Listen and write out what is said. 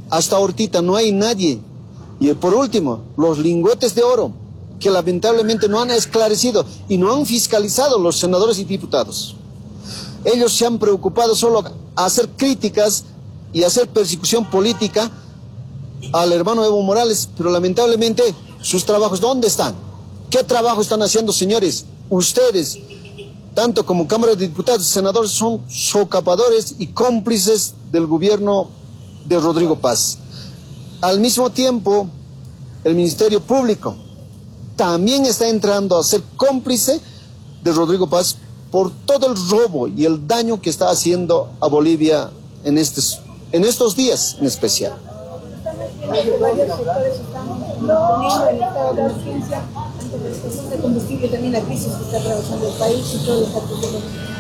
hasta ahorita no hay nadie. Y por último, los lingotes de oro, que lamentablemente no han esclarecido y no han fiscalizado los senadores y diputados. Ellos se han preocupado solo a hacer críticas y hacer persecución política al hermano Evo Morales, pero lamentablemente sus trabajos, ¿dónde están? ¿Qué trabajo están haciendo, señores? Ustedes, tanto como Cámara de Diputados y Senadores, son socapadores y cómplices del gobierno de Rodrigo Paz. Al mismo tiempo, el Ministerio Público también está entrando a ser cómplice de Rodrigo Paz por todo el robo y el daño que está haciendo a Bolivia en estos días en especial. Varios sectores están poniendo en estado de urgencia ante la situación de combustible y también la crisis que está atravesando el país y todos los actos económicos.